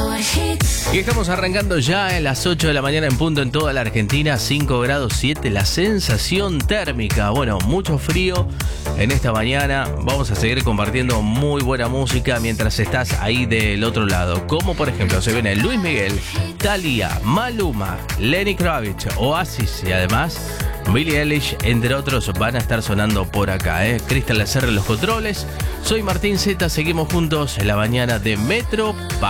Y estamos arrancando ya en las 8 de la mañana en punto en toda la Argentina, 5 grados 7 la sensación térmica. Bueno, mucho frío en esta mañana. Vamos a seguir compartiendo muy buena música mientras estás ahí del otro lado. Como por ejemplo se viene Luis Miguel, Thalía, Maluma, Lenny Kravitz, Oasis y además Billie Eilish, entre otros, van a estar sonando por acá, Cristian Lacerre en los controles. Soy Martín Zeta, seguimos juntos en la mañana de Metro Paz.